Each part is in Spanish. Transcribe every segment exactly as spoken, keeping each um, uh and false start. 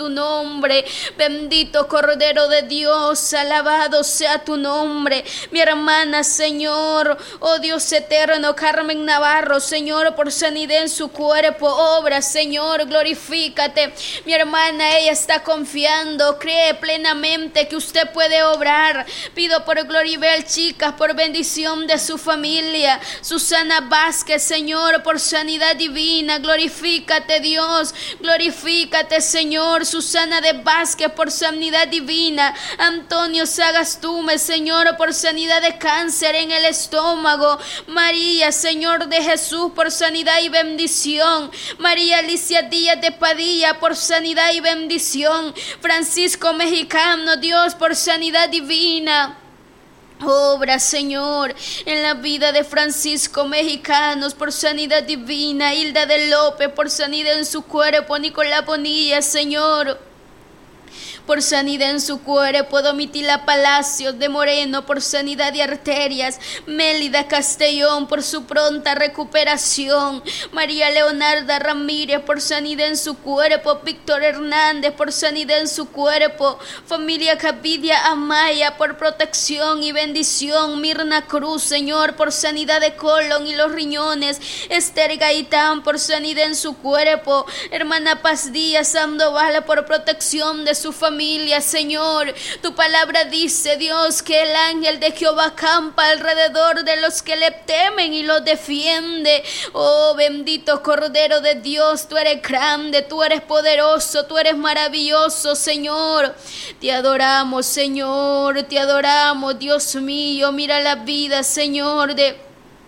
tu nombre. Bendito Cordero de Dios, alabado sea tu nombre. Mi hermana, Señor, oh Dios eterno, Carmen Navarro, Señor, por sanidad en su cuerpo, obra, Señor, glorifícate. Mi hermana, ella está confiando, cree plenamente que usted puede obrar. Pido por Gloribel, chicas, por bendición de su familia. Susana Vázquez, Señor, por sanidad divina, glorifícate, Dios, glorifícate, Señor. Susana de Vázquez, por sanidad divina. Antonio Sagastume, Señor, por sanidad de cáncer en el estómago. María, Señor de Jesús, por sanidad y bendición. María Alicia Díaz de Padilla, por sanidad y bendición. Francisco Mexicano, Dios, por sanidad divina. Obra, Señor, en la vida de Francisco Mexicanos por sanidad divina. Hilda de López por sanidad en su cuerpo. Nicolás Bonilla, Señor, por sanidad en su cuerpo. Domitila Palacios de Moreno por sanidad de arterias. Mélida Castellón por su pronta recuperación. María Leonarda Ramírez por sanidad en su cuerpo. Víctor Hernández por sanidad en su cuerpo. Familia Cavidia Amaya por protección y bendición. Mirna Cruz, Señor, por sanidad de colon y los riñones. Esther Gaitán por sanidad en su cuerpo. Hermana Paz Díaz Sandoval por protección de su familia. Familia, Señor, tu palabra dice, Dios, que el ángel de Jehová acampa alrededor de los que le temen y los defiende. Oh, bendito Cordero de Dios, tú eres grande, tú eres poderoso, tú eres maravilloso, Señor. Te adoramos, Señor, te adoramos, Dios mío. Mira la vida, Señor, de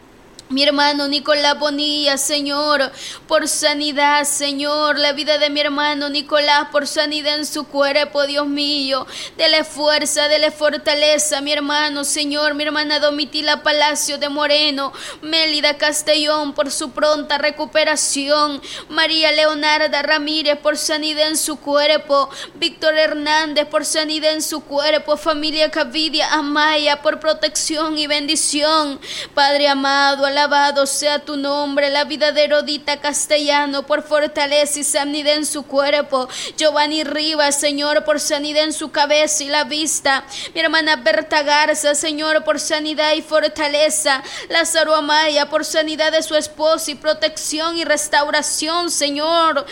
mi hermano Nicolás Bonilla, Señor, por sanidad, Señor. La vida de mi hermano Nicolás por sanidad en su cuerpo, Dios mío. Dele fuerza, dele fortaleza, mi hermano, Señor. Mi hermana Domitila Palacio de Moreno. Mélida Castellón por su pronta recuperación. María Leonarda Ramírez por sanidad en su cuerpo. Víctor Hernández por sanidad en su cuerpo. Familia Cavidia Amaya por protección y bendición. Padre amado, alabado sea tu nombre. La vida de Herodita Castellano por fortaleza y sanidad en su cuerpo. Giovanni Rivas, Señor, por sanidad en su cabeza y la vista. Mi hermana Berta Garza, Señor, por sanidad y fortaleza. Lázaro Amaya por sanidad de su esposo y protección y restauración, Señor.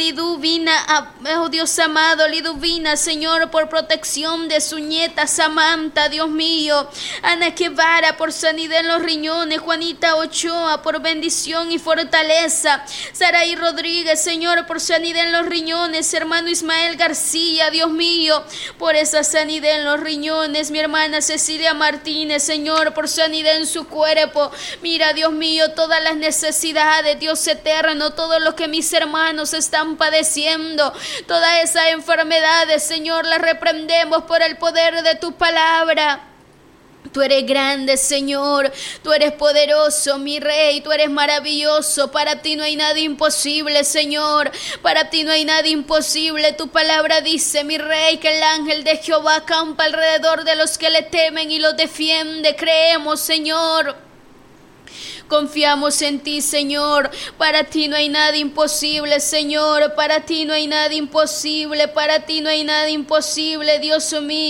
Liduvina, oh Dios amado, Liduvina, Señor, por protección de su nieta Samantha, Dios mío. Ana Guevara por sanidad en los riñones. Juanita Ochoa por bendición y fortaleza. Saraí Rodríguez, Señor, por sanidad en los riñones. Hermano Ismael García, Dios mío, por esa sanidad en los riñones. Mi hermana Cecilia Martínez, Señor, por sanidad en su cuerpo. Mira, Dios mío, todas las necesidades, Dios eterno, todo lo que mis hermanos están padeciendo, todas esas enfermedades, Señor, las reprendemos por el poder de tu palabra. Tú eres grande, Señor, tú eres poderoso, mi Rey, tú eres maravilloso. Para ti no hay nada imposible, Señor, para ti no hay nada imposible. Tu palabra dice, mi Rey, que el ángel de Jehová acampa alrededor de los que le temen y los defiende. Creemos, Señor. Confiamos en ti, Señor. Para ti no hay nada imposible, Señor. Para ti no hay nada imposible. Para ti no hay nada imposible, Dios mío.